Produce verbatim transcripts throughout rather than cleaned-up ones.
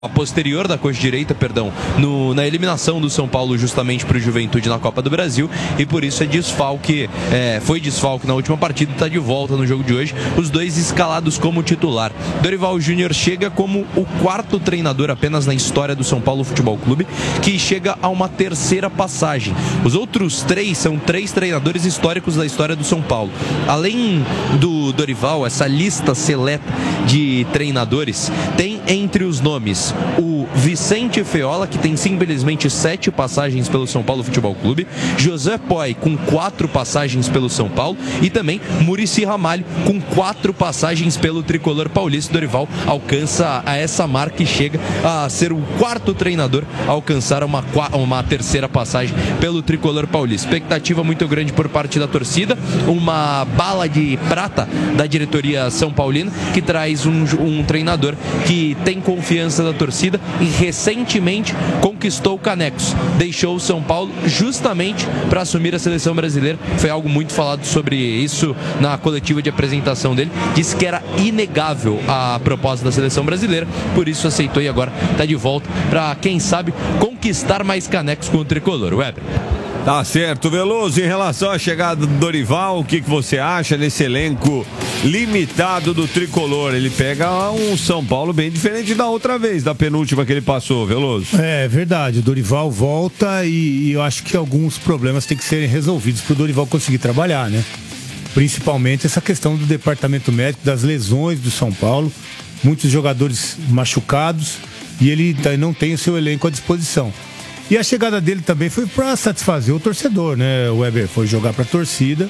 a posterior da coxa direita, perdão, no, na eliminação do São Paulo justamente para o Juventude na Copa do Brasil, e por isso é desfalque, é, foi desfalque na última partida e está de volta no jogo de hoje, os dois escalados como titular. Dorival Júnior chega como o quarto treinador apenas na história do São Paulo Futebol Clube, que chega a uma terceira passagem. Os outros três são três treinadores históricos da história do São Paulo. Além do Dorival, essa lista seleta de treinadores tem entre os nomes o Vicente Feola, que tem simplesmente sete passagens pelo São Paulo Futebol Clube, José Poi, com quatro passagens pelo São Paulo, e também Muricy Ramalho, com quatro passagens pelo tricolor paulista. Dorival alcança a essa marca e chega a ser o quarto treinador a alcançar uma, uma terceira passagem pelo tricolor paulista. Expectativa muito grande por parte da torcida, uma bala de prata da diretoria São Paulina, que traz um, um treinador que tem confiança da torcida e recentemente conquistou canecos, deixou o São Paulo justamente para assumir a seleção brasileira. Foi algo muito falado sobre isso na coletiva de apresentação dele, disse que era inegável a proposta da seleção brasileira, por isso aceitou e agora está de volta para, quem sabe, conquistar mais canecos com o tricolor. Weber. Tá certo, Veloso. Em relação à chegada do Dorival, o que, que você acha desse elenco limitado do tricolor? Ele pega um São Paulo bem diferente da outra vez, da penúltima que ele passou, Veloso. É verdade, o Dorival volta e, e eu acho que alguns problemas têm que serem resolvidos para o Dorival conseguir trabalhar, né? Principalmente essa questão do departamento médico, das lesões do São Paulo, muitos jogadores machucados e ele não tem o seu elenco à disposição. E a chegada dele também foi para satisfazer o torcedor, né? O Weber foi jogar para a torcida,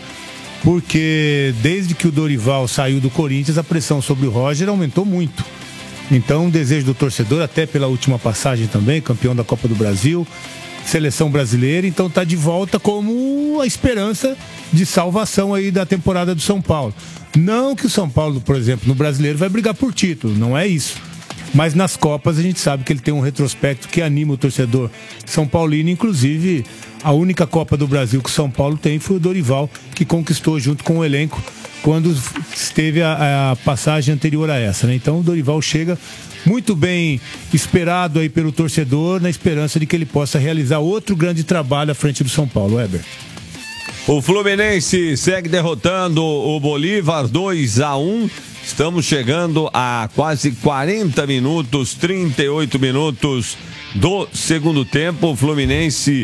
porque desde que o Dorival saiu do Corinthians, a pressão sobre o Roger aumentou muito. Então, o desejo do torcedor, até pela última passagem também, campeão da Copa do Brasil, seleção brasileira, então está de volta como a esperança de salvação aí da temporada do São Paulo. Não que o São Paulo, por exemplo, no Brasileiro vai brigar por título, não é isso. Mas nas Copas a gente sabe que ele tem um retrospecto que anima o torcedor São Paulino. Inclusive, a única Copa do Brasil que o São Paulo tem foi o Dorival, que conquistou junto com o elenco quando esteve a, a passagem anterior a essa, né? Então o Dorival chega muito bem esperado aí pelo torcedor, na esperança de que ele possa realizar outro grande trabalho à frente do São Paulo. Weber. O Fluminense segue derrotando o Bolívar dois a um. Estamos chegando a quase quarenta minutos, trinta e oito minutos do segundo tempo. O Fluminense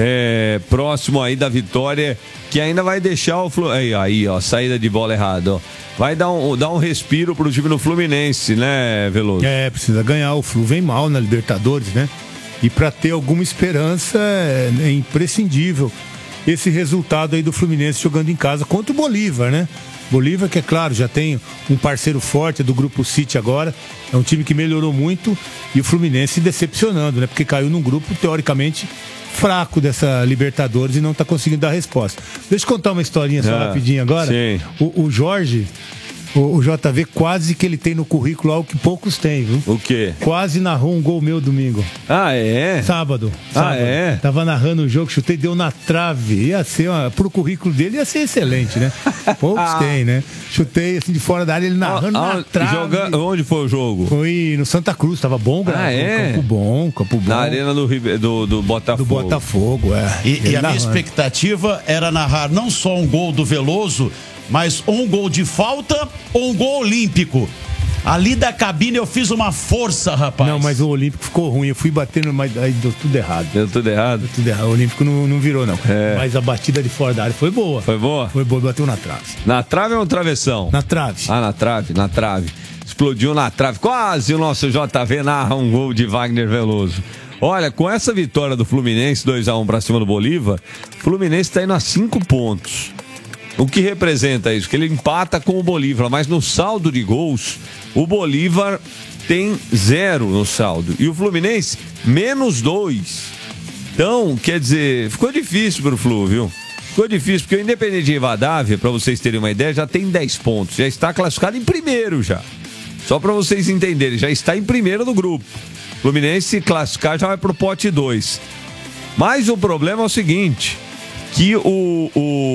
é, próximo aí da vitória, que ainda vai deixar o Fluminense. Aí, aí, ó, saída de bola errada, ó. Vai dar um, dar um respiro pro time do Fluminense, né, Veloso? É, precisa ganhar. O Flu vem mal na Libertadores, né? E para ter alguma esperança é, é imprescindível esse resultado aí do Fluminense jogando em casa contra o Bolívar, né? Bolívar, que é claro, já tem um parceiro forte do Grupo City agora, é um time que melhorou muito, e o Fluminense decepcionando, né? Porque caiu num grupo teoricamente fraco dessa Libertadores e não está conseguindo dar resposta. Deixa eu contar uma historinha só ah, rapidinho agora. Sim. O, o Jorge, o, o J V, quase que ele tem no currículo algo que poucos têm, viu? O quê? Quase narrou um gol meu domingo. Ah, é? Sábado. sábado. Ah, é? Tava narrando o jogo, chutei, deu na trave. Ia ser, uma, pro currículo dele ia ser excelente, né? Poucos têm, né? Chutei assim de fora da área, ele narrando ah, na trave. Joga... Onde foi o jogo? Foi no Santa Cruz, tava bom, ah, grave, é? Campo bom, campo bom. Na arena do, do, do Botafogo. Do Botafogo, é. E, e a minha expectativa era narrar não só um gol do Veloso, mas um gol de falta ou um gol olímpico. Ali da cabine eu fiz uma força, rapaz. Não, mas o olímpico ficou ruim. Eu fui batendo, mas aí deu tudo errado. Deu tudo errado? Deu tudo errado. O olímpico não, não virou, não. É. Mas a batida de fora da área foi boa. Foi boa? Foi boa, bateu na trave. Na trave ou no travessão? Na trave. Ah, na trave, na trave. Explodiu na trave. Quase o nosso J V narra um gol de Wagner Veloso. Olha, com essa vitória do Fluminense, dois a um pra cima do Bolívar, o Fluminense tá indo a cinco pontos. O que representa isso? Que ele empata com o Bolívar, mas no saldo de gols, o Bolívar tem zero no saldo. E o Fluminense, menos dois. Então, quer dizer, ficou difícil pro Flu, viu? Ficou difícil, porque o Independente de Rivadavia, para vocês terem uma ideia, já tem dez pontos. Já está classificado em primeiro já. Só para vocês entenderem, já está em primeiro do grupo. Fluminense, se classificar, já vai pro pote dois. Mas o problema é o seguinte... que o,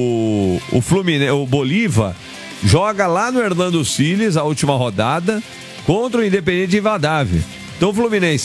o, o Fluminense, o Bolívar joga lá no Hernando Siles a última rodada contra o Independente de Rivadavia. Então o Fluminense